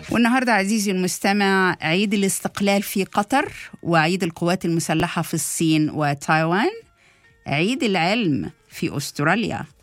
والنهاردة عزيزي المستمع عيد الاستقلال في قطر، وعيد القوات المسلحة في الصين وتايوان، عيد العلم في أستراليا.